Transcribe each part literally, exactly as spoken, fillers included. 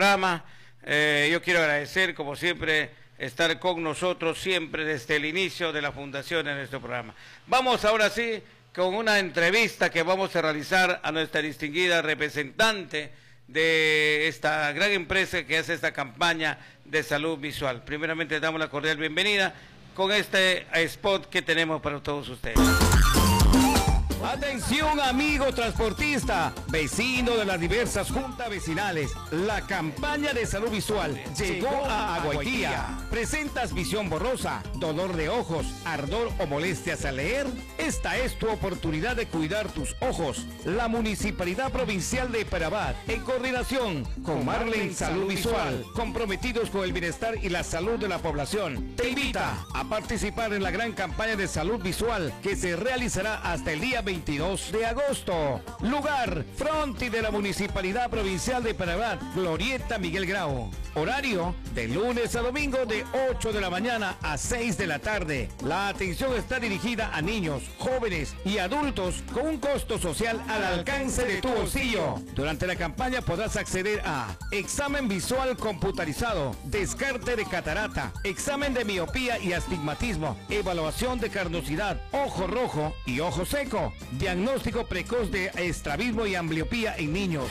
programa. Eh, yo quiero agradecer, como siempre, estar con nosotros siempre desde el inicio de la fundación en este programa. Vamos ahora sí con una entrevista que vamos a realizar a nuestra distinguida representante de esta gran empresa que hace esta campaña de salud visual. Primeramente damos la cordial bienvenida con este spot que tenemos para todos ustedes. Atención amigo transportista, vecino de las diversas juntas vecinales, la campaña de salud visual llegó a Aguaitía. ¿Presentas visión borrosa, dolor de ojos, ardor o molestias al leer? Esta es tu oportunidad de cuidar tus ojos. La Municipalidad Provincial de Parabat, en coordinación con Marlen Salud Visual, comprometidos con el bienestar y la salud de la población, te invita a participar en la gran campaña de salud visual que se realizará hasta el día veintidós de agosto. Lugar, fronti de la Municipalidad Provincial de Parabat, Glorieta Miguel Grau. Horario, de lunes a domingo de ocho de la mañana a seis de la tarde. La atención está dirigida a niños, jóvenes y adultos con un costo social al alcance de tu bolsillo. Durante la campaña podrás acceder a examen visual computarizado, descarte de catarata, examen de miopía y astigmatismo, evaluación de carnosidad, ojo rojo y ojo seco, diagnóstico precoz de estrabismo y ambliopía en niños.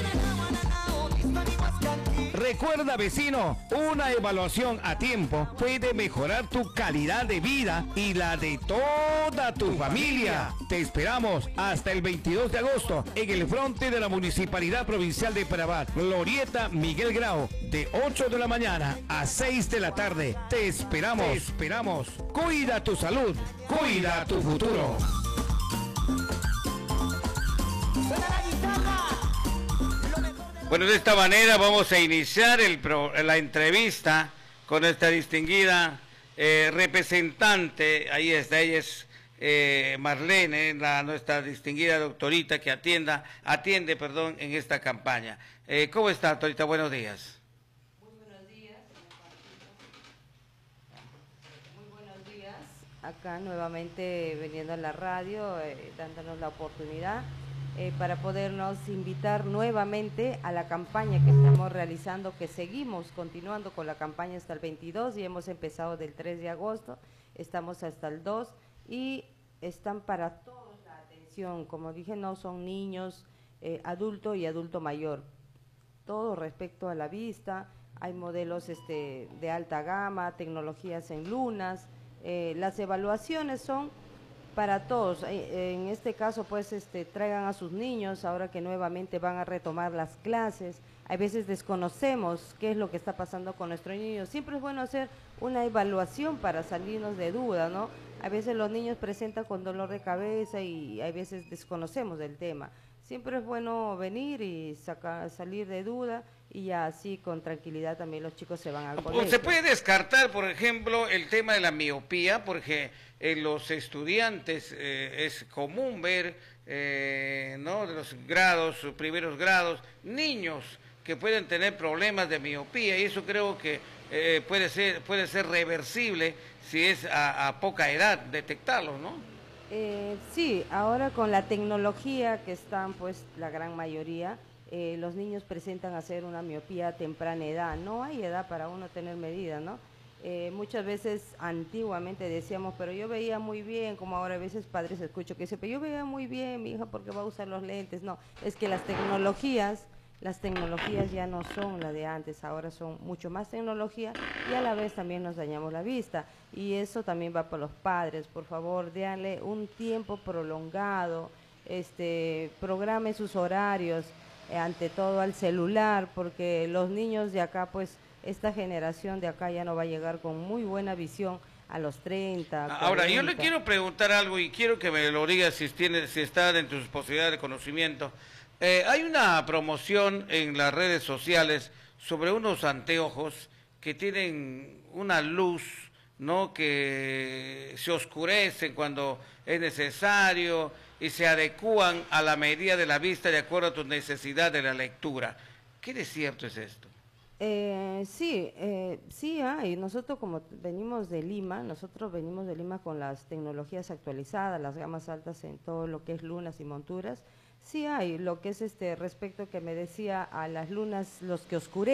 Recuerda, vecino, una evaluación a tiempo puede mejorar tu calidad de vida y la de toda tu familia. Te esperamos hasta el veintidós de agosto en el fronte de la Municipalidad Provincial de Parabat, Glorieta Miguel Grau, de ocho de la mañana a seis de la tarde. Te esperamos, te esperamos. Cuida tu salud, cuida tu futuro. Bueno, de esta manera vamos a iniciar el pro, la entrevista con nuestra distinguida eh, representante. Ahí está, ella es eh, Marlene, la, nuestra distinguida doctorita que atienda, atiende perdón, en esta campaña. Eh, ¿Cómo está, doctorita? Buenos días. Muy buenos días. Muy buenos días. Acá nuevamente veniendo a la radio, eh, dándonos la oportunidad Eh, para podernos invitar nuevamente a la campaña que estamos realizando, que seguimos continuando con la campaña hasta el veintidós y hemos empezado del tres de agosto, estamos hasta el dos y están para todos la atención, como dije, no son niños, eh, adulto y adulto mayor, todo respecto a la vista, hay modelos este, de alta gama, tecnologías en lunas, eh, las evaluaciones son para todos. En este caso pues este traigan a sus niños ahora que nuevamente van a retomar las clases. A veces desconocemos qué es lo que está pasando con nuestros niños. Siempre es bueno hacer una evaluación para salirnos de duda, ¿no? A veces los niños presentan con dolor de cabeza y a veces desconocemos del tema. Siempre es bueno venir y sacar, salir de duda y ya así con tranquilidad también los chicos se van al colegio. Se puede descartar, por ejemplo, el tema de la miopía, porque en los estudiantes eh, es común ver, eh, ¿no?, de los grados, sus primeros grados, niños que pueden tener problemas de miopía y eso creo que eh, puede ser puede ser reversible si es a, a poca edad detectarlo, ¿no? Eh, sí, ahora con la tecnología que están, pues la gran mayoría, eh, los niños presentan a hacer una miopía a temprana edad. No hay edad para uno tener medida, ¿no? Eh, muchas veces antiguamente decíamos, pero yo veía muy bien, como ahora a veces padres escucho que dicen, pero yo veía muy bien, mi hija, porque va a usar los lentes. No, es que las tecnologías, las tecnologías ya no son las de antes, ahora son mucho más tecnología y a la vez también nos dañamos la vista. Y eso también va para los padres, por favor, déanle un tiempo prolongado, este, programe sus horarios, eh, ante todo al celular, porque los niños de acá, pues, esta generación de acá ya no va a llegar con muy buena visión a los treinta. Ahora, cuarenta. yo le quiero preguntar algo y quiero que me lo diga si, tiene, si está dentro de sus posibilidades de conocimiento. Eh, hay una promoción en las redes sociales sobre unos anteojos que tienen una luz, ¿no?, que se oscurecen cuando es necesario y se adecúan a la medida de la vista de acuerdo a tu necesidad de la lectura. ¿Qué de cierto es esto? Eh, sí, eh, sí hay. Nosotros como venimos de Lima, nosotros venimos de Lima con las tecnologías actualizadas, las gamas altas en todo lo que es lunas y monturas. Sí hay, lo que es este respecto que me decía a las lunas, los que oscurecen.